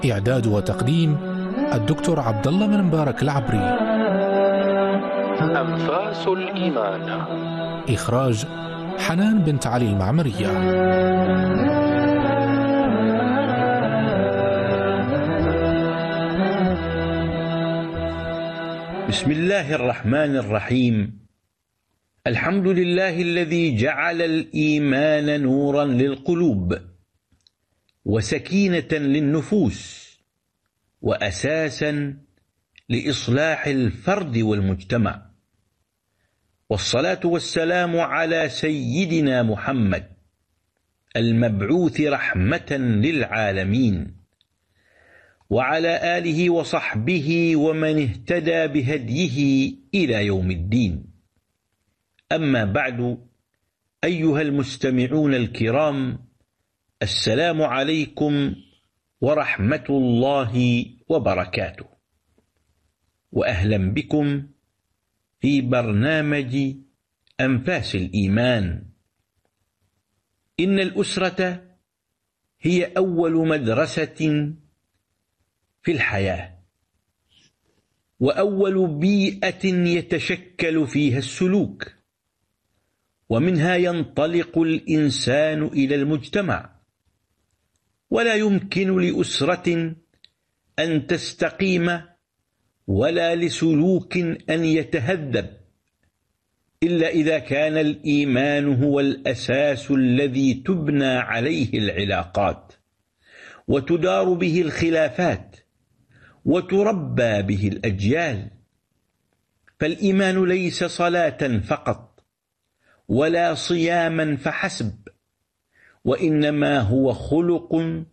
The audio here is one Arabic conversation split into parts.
إعداد وتقديم الدكتور عبد الله بن مبارك العبري. أنفاس الإيمان. إخراج حنان بنت علي المعمرية. بسم الله الرحمن الرحيم. الحمد لله الذي جعل الإيمان نورا للقلوب وسكينة للنفوس وأساسا لإصلاح الفرد والمجتمع، والصلاة والسلام على سيدنا محمد المبعوث رحمة للعالمين، وعلى آله وصحبه ومن اهتدى بهديه إلى يوم الدين. أما بعد، أيها المستمعون الكرام، السلام عليكم ورحمة الله وبركاته، وأهلا بكم في برنامج أنفاس الإيمان. إن الأسرة هي أول مدرسة في الحياة، وأول بيئة يتشكل فيها السلوك، ومنها ينطلق الإنسان إلى المجتمع. ولا يمكن لأسرة أن تستقيم ولا لسلوك أن يتهذب إلا إذا كان الإيمان هو الأساس الذي تبنى عليه العلاقات، وتدار به الخلافات، وتربى به الأجيال. فالإيمان ليس صلاة فقط ولا صياما فحسب، وإنما هو خلق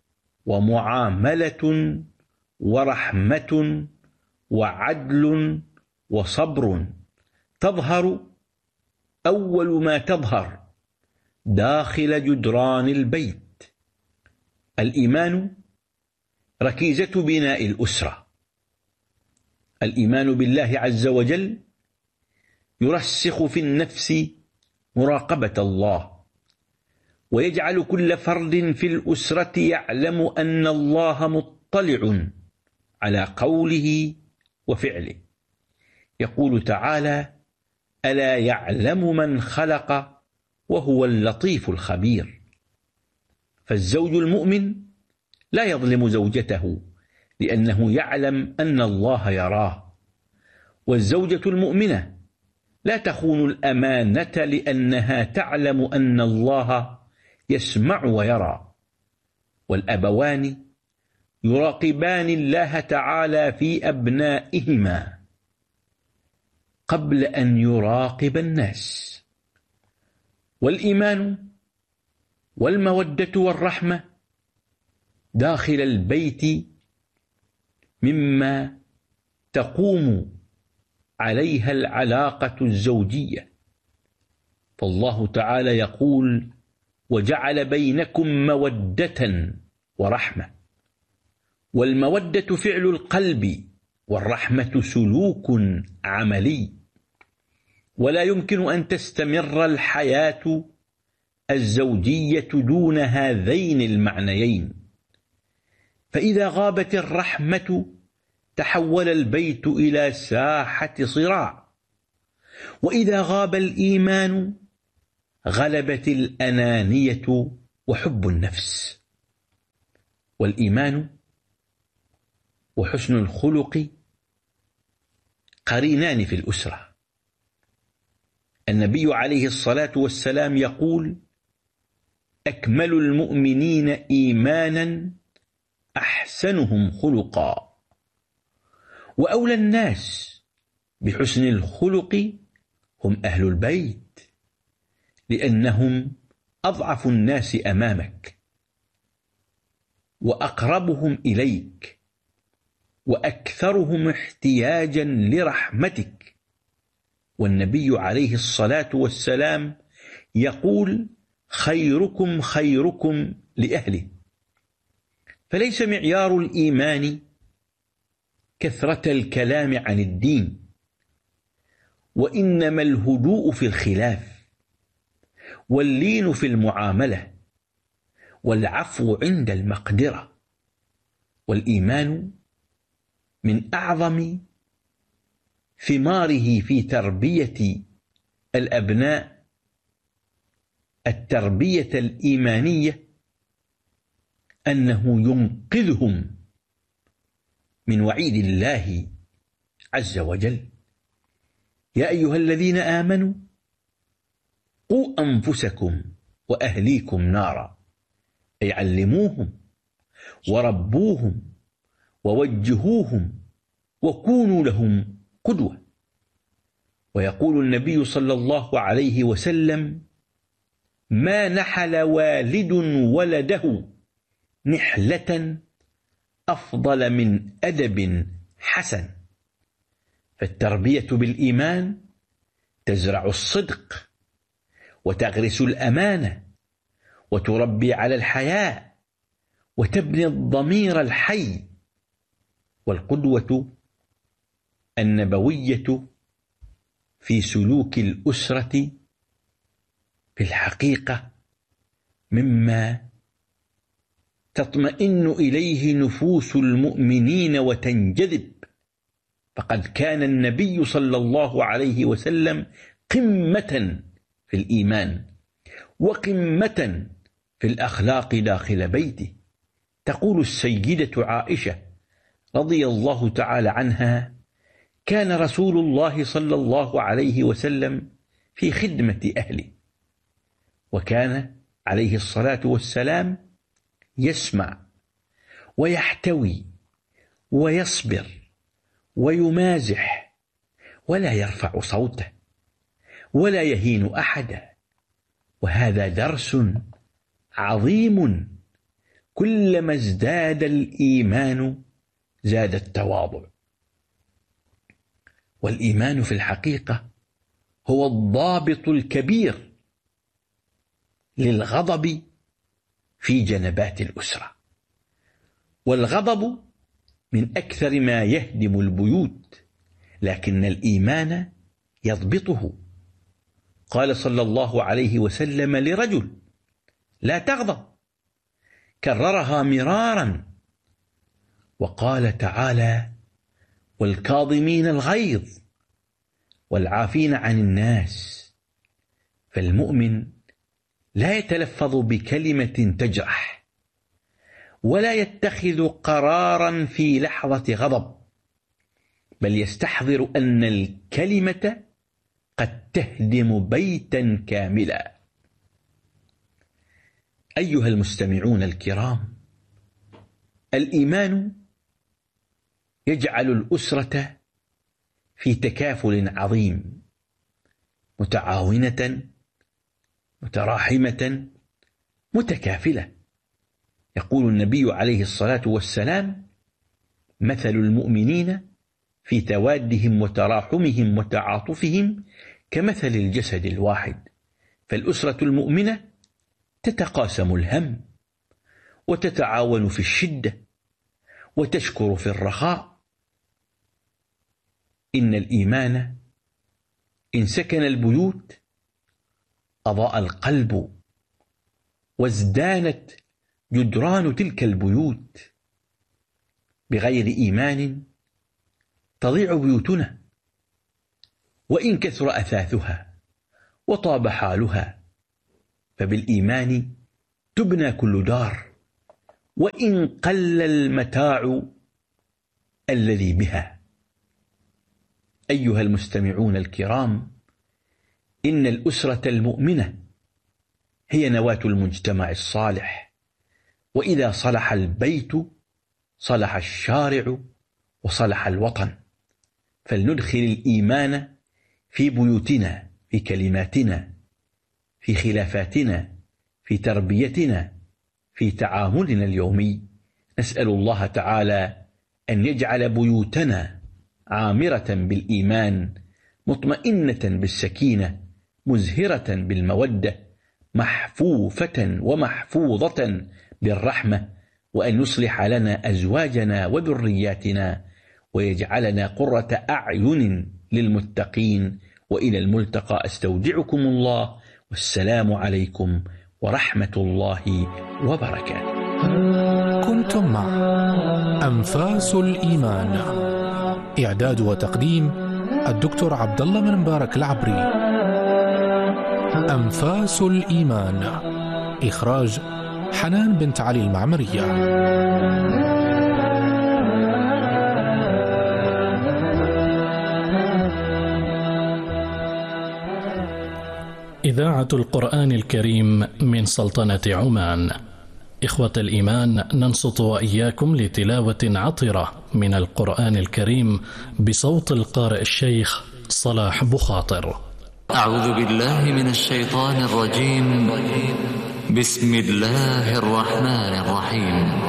ومعاملة ورحمة وعدل وصبر، تظهر أول ما تظهر داخل جدران البيت. الإيمان ركيزة بناء الأسرة. الإيمان بالله عز وجل يرسخ في النفس مراقبة الله، ويجعل كل فرد في الأسرة يعلم أن الله مطلع على قوله وفعله. يقول تعالى: ألا يعلم من خلق وهو اللطيف الخبير. فالزوج المؤمن لا يظلم زوجته لأنه يعلم أن الله يراه، والزوجة المؤمنة لا تخون الأمانة لأنها تعلم أن الله يسمع ويرى. والأبوان يراقبان الله تعالى في أبنائهما قبل أن يراقب الناس. والإيمان والمودة والرحمة داخل البيت مما تقوم عليها العلاقة الزوجية. فالله تعالى يقول: وجعل بينكم مودة ورحمة. والمودة فعل القلب، والرحمة سلوك عملي. ولا يمكن أن تستمر الحياة الزوجية دون هذين المعنيين. فإذا غابت الرحمة تحول البيت إلى ساحة صراع، وإذا غاب الإيمان غلبت الأنانية وحب النفس. والإيمان وحسن الخلق قرينان في الأسرة. النبي عليه الصلاة والسلام يقول: أكمل المؤمنين إيمانا أحسنهم خلقا. وأولى الناس بحسن الخلق هم أهل البيت، لأنهم أضعف الناس أمامك، وأقربهم إليك، وأكثرهم احتياجا لرحمتك. والنبي عليه الصلاة والسلام يقول: خيركم خيركم لأهله. فليس معيار الإيمان كثرة الكلام عن الدين، وإنما الهدوء في الخلاف، واللين في المعاملة، والعفو عند المقدرة، والإيمان من أعظم ثماره في تربية الأبناء التربية الإيمانية، أنه ينقذهم من وعيد الله عز وجل: يا أيها الذين آمنوا قوا أنفسكم وأهليكم نارا، أي علموهم وربوهم ووجهوهم وكونوا لهم قدوة. ويقول النبي صلى الله عليه وسلم: ما نحل والد ولده نحلة أفضل من أدب حسن. فالتربية بالإيمان تزرع الصدق وتغرس الأمانة وتربي على الحياء وتبني الضمير الحي. والقدوة النبوية في سلوك الأسرة في الحقيقة مما تطمئن إليه نفوس المؤمنين وتنجذب، فقد كان النبي صلى الله عليه وسلم قمة في الإيمان وقمة في الأخلاق داخل بيته. تقول السيدة عائشة رضي الله تعالى عنها: كان رسول الله صلى الله عليه وسلم في خدمة أهله، وكان عليه الصلاة والسلام يسمع ويحتوي ويصبر ويمازح، ولا يرفع صوته ولا يهين أحدا. وهذا درس عظيم، كلما ازداد الإيمان زاد التواضع. والإيمان في الحقيقة هو الضابط الكبير للغضب في جنبات الأسرة. والغضب من أكثر ما يهدم البيوت، لكن الإيمان يضبطه. قال صلى الله عليه وسلم لرجل: لا تغضب، كررها مرارا. وقال تعالى: والكاظمين الغيظ والعافين عن الناس. فالمؤمن لا يتلفظ بكلمة تجرح، ولا يتخذ قرارا في لحظة غضب، بل يستحضر أن الكلمة قد تهدم بيتا كاملا. أيها المستمعون الكرام، الإيمان يجعل الأسرة في تكافل عظيم، متعاونة متراحمة متكافلة. يقول النبي عليه الصلاة والسلام: مثل المؤمنين في توادهم وتراحمهم وتعاطفهم كمثل الجسد الواحد. فالأسرة المؤمنة تتقاسم الهم وتتعاون في الشدة وتشكر في الرخاء. إن الإيمان إن سكن البيوت أضاء القلب، وازدانت جدران تلك البيوت. بغير إيمان تضيع بيوتنا، وإن كثر أثاثها وطاب حالها، فبالإيمان تبنى كل دار، وإن قل المتاع الذي بها. أيها المستمعون الكرام، إن الأسرة المؤمنة هي نواة المجتمع الصالح، وإذا صلح البيت صلح الشارع وصلح الوطن. فلندخل الإيمان في بيوتنا، في كلماتنا، في خلافاتنا، في تربيتنا، في تعاملنا اليومي. نسأل الله تعالى أن يجعل بيوتنا عامرة بالإيمان، مطمئنة بالسكينة، مزهرة بالمودة، محفوفة ومحفوظة بالرحمة، وأن يصلح لنا أزواجنا وذرياتنا، ويجعلنا قرة أعين للمتقين. وإلى الملتقى، أستودعكم الله، والسلام عليكم ورحمة الله وبركاته. كنتم مع أنفاس الإيمان. إعداد وتقديم الدكتور عبد الله بن مبارك العبري. أنفاس الإيمان، إخراج حنان بنت علي المعمرية. إذاعة القرآن الكريم من سلطنة عمان. إخوة الإيمان، ننصت وإياكم لتلاوة عطرة من القرآن الكريم بصوت القارئ الشيخ صلاح بخاطر. أعوذ بالله من الشيطان الرجيم. بسم الله الرحمن الرحيم.